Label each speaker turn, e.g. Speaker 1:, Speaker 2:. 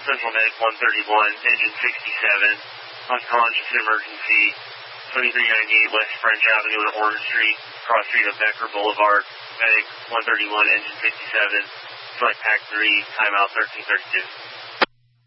Speaker 1: Central Medic 131, engine 67, unconscious emergency, 2398 West French Avenue and Orange Street, cross street of Becker Boulevard, Medic 131, engine 67, select pack 3, timeout 1332.